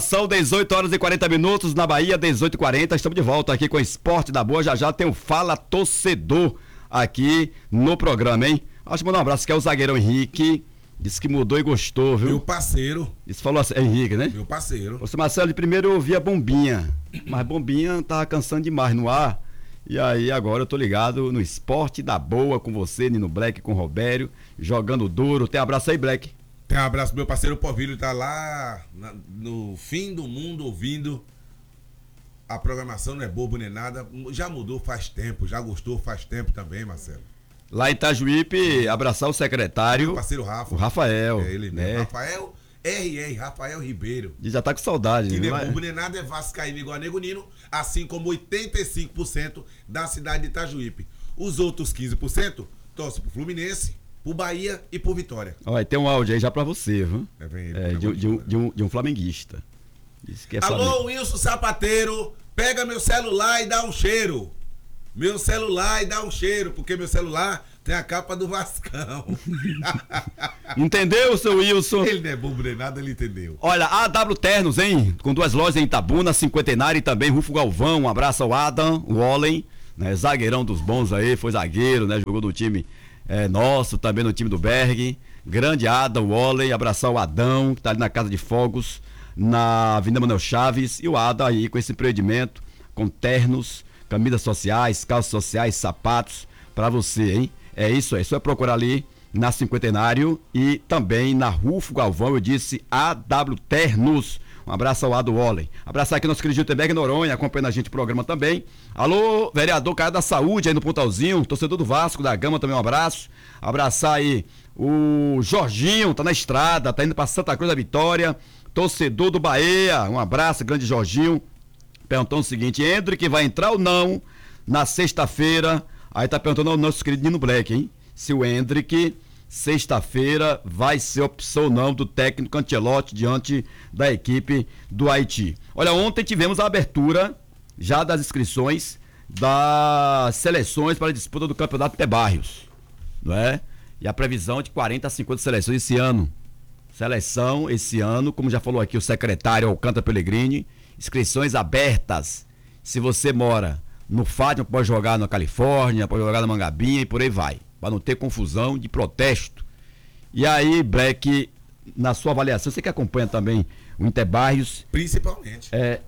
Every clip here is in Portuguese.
São 18 horas e 40 minutos na Bahia, 18h40. Estamos de volta aqui com o Esporte da Boa. Já já tem o Fala Torcedor aqui no programa, hein? Acho que mandar um abraço que é o zagueirão Henrique. Disse que mudou e gostou, viu? Meu parceiro. Isso falou assim, Henrique, né? Meu parceiro. Você, Marcelo, de primeiro eu via Bombinha, mas Bombinha tava cansando demais no ar. E aí agora eu tô ligado no Esporte da Boa com você, Nino Black, com o Robério, jogando duro. Tem abraço aí, Black. Tem um abraço pro meu parceiro Povilho, tá lá no fim do mundo ouvindo. A programação não é bobo nem nada. Já mudou faz tempo, já gostou faz tempo também, Marcelo. Lá em Itajuípe, abraçar o secretário. Meu parceiro Rafa. O Rafael. É ele mesmo. Né? Rafael R.R., Rafael Ribeiro. E já tá com saudade. Que nem né? bobo nem nada, é vascaíno igual a Nego Nino, assim como 85% da cidade de Itajuípe. Os outros 15% torcem pro Fluminense, pro Bahia e pro Vitória. Olha, tem um áudio aí já pra você, viu? Vem ele, de um flamenguista. Disse que é Alô, Wilson Sapateiro, pega meu celular e dá um cheiro. Meu celular e dá um cheiro, porque meu celular tem a capa do Vascão. Entendeu, seu Wilson? Ele não é bobo nem nada, ele entendeu. Olha, a AW Ternos, hein? Com 2 lojas em Itabuna, Cinquentenário e também Rufo Galvão. Um abraço ao Adam, o Wallen, né? Zagueirão dos bons aí, foi zagueiro, né? Jogou no time nosso, também no time do Berg. Grande Adam, Wallen, abraçar o Adão, que tá ali na Casa de Fogos, na Avenida Manuel Chaves. E o Adam aí com esse empreendimento, com ternos, camisas sociais, calças sociais, sapatos, pra você, hein? É isso aí, só procurar ali na Cinquentenário e também na Rufo Galvão, eu disse AW Ternos. Um abraço ao Ado Wallen. Abraçar aqui nosso querido Giltenberg Noronha, acompanhando a gente no programa também. Alô, vereador Caio da Saúde aí no Pontalzinho, torcedor do Vasco da Gama também um abraço. Abraçar aí o Jorginho, tá na estrada, tá indo pra Santa Cruz da Vitória, torcedor do Bahia, um abraço, grande Jorginho. Perguntando o seguinte, Hendrick vai entrar ou não na sexta-feira? Aí tá perguntando ao nosso querido Nino Black, hein? Se o Hendrick, sexta-feira, vai ser opção ou não do técnico Ancelotti diante da equipe do Haiti. Olha, ontem tivemos a abertura já das inscrições das seleções para a disputa do Campeonato Interbarrios, não é? E a previsão de 40 a 50 seleções esse ano. Seleção esse ano, como já falou aqui o secretário Alcântara Pellegrini, inscrições abertas. Se você mora no Fátima, pode jogar na Califórnia, pode jogar na Mangabinha e por aí vai, para não ter confusão de protesto. E aí, Black, na sua avaliação, você que acompanha também o Interbarrios, principalmente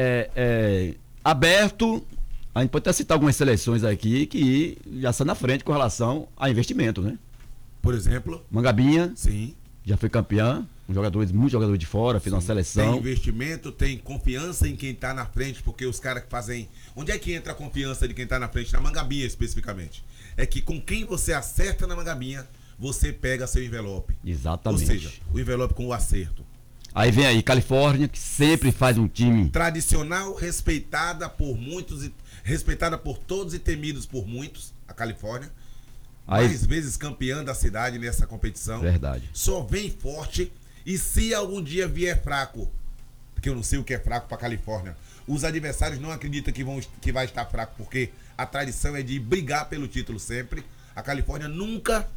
aberto, a gente pode até citar algumas seleções aqui que já estão na frente com relação a investimento, né? Por exemplo? Mangabinha, sim, já foi campeã, muitos jogadores de fora, fez uma seleção. Tem investimento, tem confiança em quem tá na frente, porque os caras que fazem... Onde é que entra a confiança de quem tá na frente? Na Mangabinha, especificamente. É que com quem você acerta na Mangabinha, você pega seu envelope. Exatamente. Ou seja, o envelope com o acerto. Aí vem aí Califórnia, que sempre faz um time... tradicional, respeitada por muitos, respeitada por todos e temidos por muitos, a Califórnia. Aí... mais vezes campeã da cidade nessa competição. Verdade. Só vem forte. E se algum dia vier fraco, porque eu não sei o que é fraco para Califórnia, os adversários não acreditam que vai estar fraco, porque a tradição é de brigar pelo título sempre. A Califórnia nunca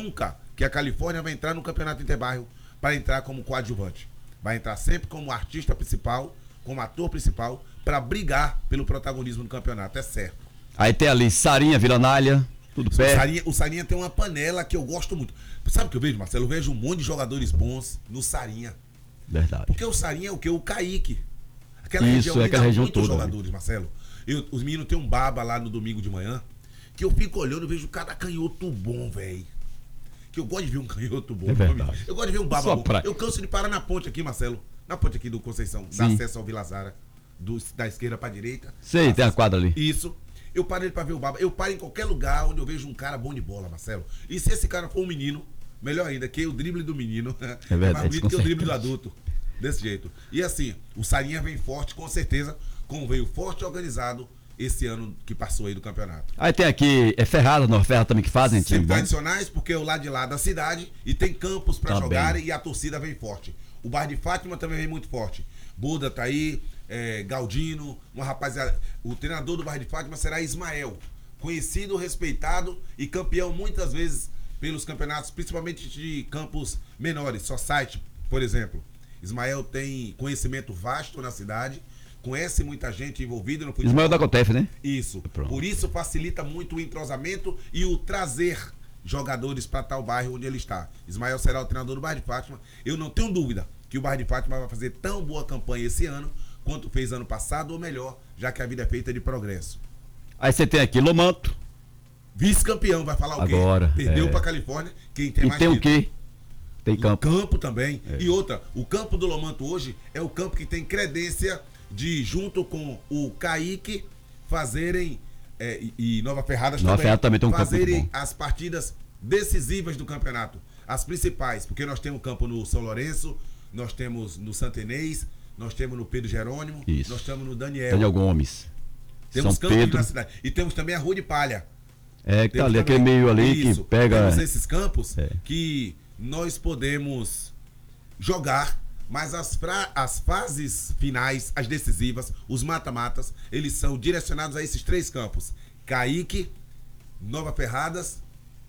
que a Califórnia vai entrar no Campeonato Interbairro para entrar como coadjuvante. Vai entrar sempre como artista principal, como ator principal, para brigar pelo protagonismo do campeonato, é certo. Aí tem ali Sarinha, Vilanalha, tudo perto. O Sarinha tem uma panela que eu gosto muito. Sabe o que eu vejo, Marcelo? Eu vejo um monte de jogadores bons no Sarinha. Verdade. Porque o Sarinha é o que? O Kaique. Aquela Isso, região, aquela região muitos toda. Jogadores, Marcelo. Os meninos têm um baba lá no domingo de manhã, que eu fico olhando e vejo cada canhoto bom, velho. Que eu gosto de ver um canhoto bom. É verdade. Eu gosto de ver um baba bom. Praia. Eu canso de parar na ponte aqui, Marcelo. Na ponte aqui do Conceição, dá acesso ao Vila Zara, da esquerda pra direita. Sei, tem a quadra ali. Isso. Eu paro ele pra ver o baba. Eu paro em qualquer lugar onde eu vejo um cara bom de bola, Marcelo. E se esse cara for um menino, melhor ainda, que o drible do menino é verdade, mais bonito que o drible do adulto. Desse jeito. E assim, o Sarinha vem forte, com certeza, como veio forte e organizado esse ano que passou aí do campeonato. Aí tem aqui, Ferrada, Norferra também que fazem time bom. Tradicionais, porque é o lado de lá da cidade e tem campos pra jogarem e a torcida vem forte. O bairro de Fátima também vem muito forte. Buda tá aí, Galdino, uma rapaziada. O treinador do bairro de Fátima será Ismael, conhecido, respeitado e campeão muitas vezes pelos campeonatos, principalmente de campos menores, só site, por exemplo. Ismael tem conhecimento vasto na cidade, conhece muita gente envolvida no futebol. Ismael da Cotef, né? Isso. Pronto. Por isso facilita muito o entrosamento e o trazer jogadores para tal bairro onde ele está. Ismael será o treinador do Bairro de Fátima. Eu não tenho dúvida que o Bairro de Fátima vai fazer tão boa campanha esse ano quanto fez ano passado, ou melhor, já que a vida é feita de progresso. Aí você tem aqui Lomanto. Vice-campeão, vai falar o quê? Agora, Perdeu para Califórnia, quem tem E mais tem o título. quê? Tem campo. Campo também. E outra, o campo do Lomanto hoje é o campo que tem credência de, junto com o Kaique, fazerem, e Nova Ferradas Nova Ferrada também tem um campo fazerem muito bom. as partidas decisivas do campeonato. As principais, porque nós temos campo no São Lourenço, nós temos no Santo Inês, nós temos no Pedro Jerônimo, Isso. nós temos no Daniel. Daniel Gomes. Temos São campos Pedro. na cidade. E temos também a Rua de Palha. Que tá Temos ali, também- aquele meio ali Isso. que pega. Temos esses campos É. que nós podemos jogar, mas as fases finais, as decisivas, os mata-matas, eles são direcionados a esses 3 campos: Kaique, Nova Ferradas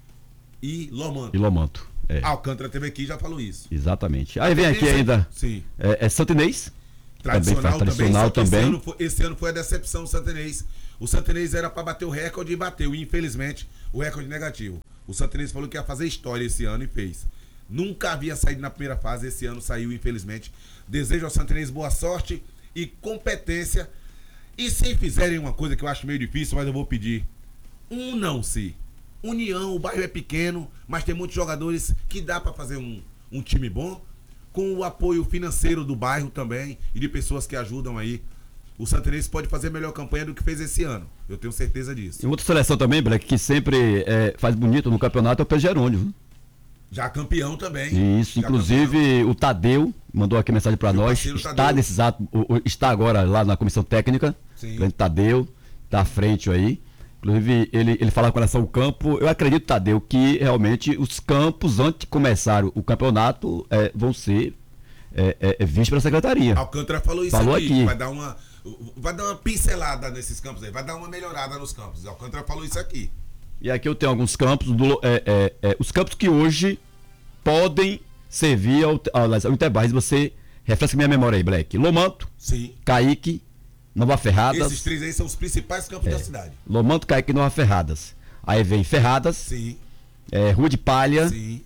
e Lomanto. E Lomanto. Alcântara teve aqui e já falou isso. Exatamente. Aí vem aqui ainda. Sim. Santo Inês. Tradicional Também faz tradicional só que também. Esse ano foi a decepção do Santo Inês. O Santo Inês era para bater o recorde e bateu. E infelizmente, o recorde negativo. O Santo Inês falou que ia fazer história esse ano e fez. Nunca havia saído na primeira fase, esse ano saiu, infelizmente. Desejo ao Santo Inês boa sorte e competência. E se fizerem uma coisa que eu acho meio difícil, mas eu vou pedir: unam-se. União, o bairro é pequeno, mas tem muitos jogadores que dá para fazer um time bom, com o apoio financeiro do bairro também e de pessoas que ajudam aí. O Santo Inês pode fazer melhor campanha do que fez esse ano. Eu tenho certeza disso. E outra seleção também, Black, que sempre faz bonito no campeonato é o Pedro Jerônimo. Viu? Já campeão também. Isso, Já inclusive campeão. o Tadeu mandou aqui mensagem para Meu nós. parceiro Está Tadeu. nesse exato, está agora lá na comissão técnica. Sim. O grande Tadeu, está à frente aí. Inclusive, ele fala com relação ao campo. Eu acredito, Tadeu, que realmente os campos, antes de começar o campeonato, vão ser vistos pela secretaria. Alcântara falou isso Falou aqui. aqui. Vai dar uma pincelada nesses campos aí. Vai dar uma melhorada nos campos. Alcântara falou isso aqui. E aqui eu tenho alguns campos, os campos que hoje podem servir ao Interbairros. Você refresca minha memória aí, Black. Lomanto, Sim. Kaique, Nova Ferradas. Esses 3 aí são os principais campos da cidade. Lomanto, Kaique e Nova Ferradas. Aí vem Ferradas, Sim. Rua de Palha, Sim.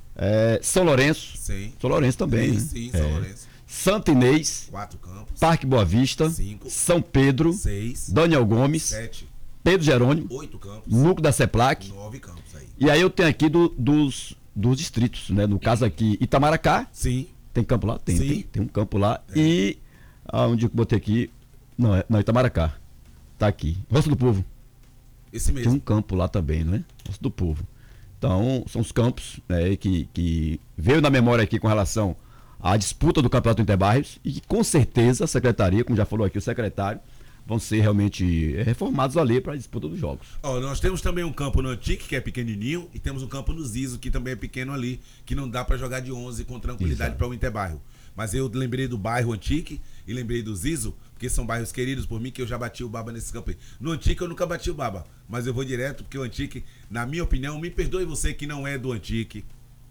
São Lourenço. Sim. São Lourenço também, né? Sim, São Lourenço. Santo Inês, 4 campos. Parque Boa Vista, 5. São Pedro, 6. Daniel Gomes, 7. Pedro Jerônimo, 8 campos. Núcleo da CEPLAC. 9 campos aí. E aí eu tenho aqui dos distritos, né? No caso aqui, Itamaracá, Sim. tem campo lá? Sim. Tem um campo lá. E onde eu botei aqui? Não, Itamaracá. Tá aqui. Roça do Povo. Esse Tem mesmo. um campo lá também, não é? Roça do Povo. Então, são os campos, né, que veio na memória aqui com relação à disputa do Campeonato Interbairros e que com certeza a secretaria, como já falou aqui o secretário, vão ser realmente reformados ali para a disputa dos jogos. Ó, nós temos também um campo no Antique, que é pequenininho, e temos um campo no Zizo, que também é pequeno ali, que não dá para jogar de 11 com tranquilidade para o Interbairro. Mas eu lembrei do bairro Antique e lembrei do Zizo, porque são bairros queridos por mim, que eu já bati o baba nesse campo aí. No Antique eu nunca bati o baba, mas eu vou direto, porque o Antique, na minha opinião, me perdoe você que não é do Antique,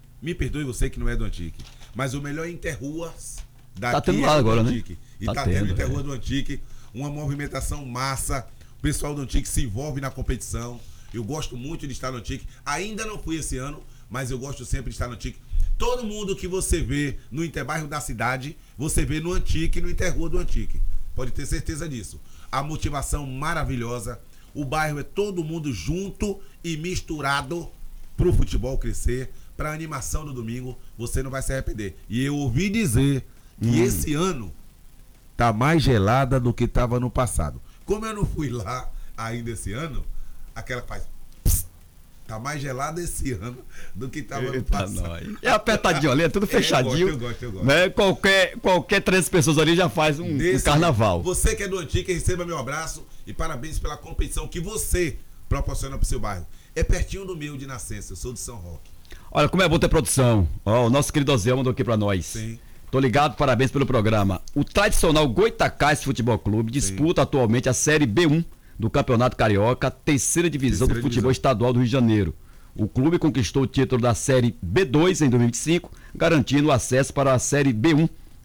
mas o melhor Interruas daqui Tá tendo lá do agora, né? Antique. E Tá tá tendo tendo, Interrua do Antique, uma movimentação massa, o pessoal do Antique se envolve na competição. Eu gosto muito de estar no Antique, ainda não fui esse ano, mas eu gosto sempre de estar no Antique. Todo mundo que você vê no Interbairro da cidade, você vê no Antique e no Interrua do Antique. Pode ter certeza disso. A motivação maravilhosa, o bairro é todo mundo junto e misturado pro futebol crescer, pra animação do domingo, você não vai se arrepender. E eu ouvi dizer que esse ano tá mais gelada do que tava no passado. Como eu não fui lá ainda esse ano, aquela faz... Tá mais gelada esse ano do que tava no passado. É apertadinho ali, é tudo fechadinho. Eu gosto. Né? Qualquer 3 pessoas ali já faz um carnaval. Você que é do Antique, receba meu abraço e parabéns pela competição que você proporciona pro seu bairro. É pertinho do meu de nascença, eu sou de São Roque. Olha como é bom ter produção. Ó, o nosso querido Ozel mandou aqui pra nós. Sim. Tô ligado, parabéns pelo programa. O tradicional Goitacás Futebol Clube disputa atualmente a Série B1 do Campeonato Carioca, terceira divisão do futebol estadual do Rio de Janeiro. O clube conquistou o título da Série B2 em 2025, garantindo o acesso para a Série B1,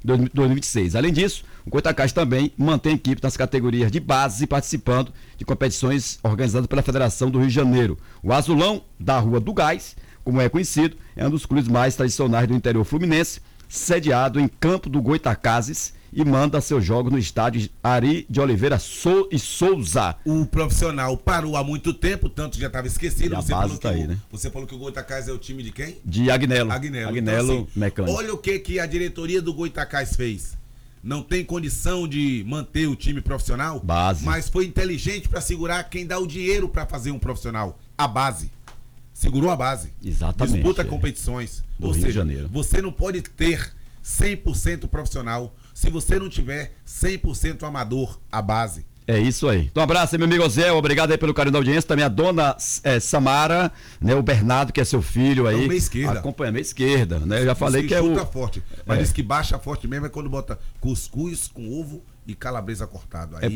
2026. Além disso, o Goitacás também mantém equipe nas categorias de base, participando de competições organizadas pela Federação do Rio de Janeiro. O Azulão da Rua do Gás, como é conhecido, é um dos clubes mais tradicionais do interior fluminense, sediado em Campo do Goitacazes, e manda seus jogos no estádio Ari de Oliveira e Souza. O profissional parou há muito tempo, tanto já estava esquecido. E a base tá aí, né? Você falou que o Goitacás é o time de quem? De Agnello. Agnello Então, assim, Mecânico. Olha o que a diretoria do Goitacás fez. Não tem condição de manter o time profissional, base. Mas foi inteligente para segurar quem dá o dinheiro para fazer um profissional. A base. Segurou a base. Exatamente. Disputa competições. Do Ou Rio seja, de Janeiro. Você não pode ter 100% profissional se você não tiver 100% amador, a base. É isso aí. Então, um abraço aí, meu amigo Zé. Obrigado aí pelo carinho da audiência. Também a dona Samara, né? O Bernardo, que é seu filho aí. Meia esquerda. Acompanha meia esquerda, né? Eu já falei que é o... forte. Mas diz que baixa forte mesmo é quando bota cuscuz com ovo e calabresa cortado. Aí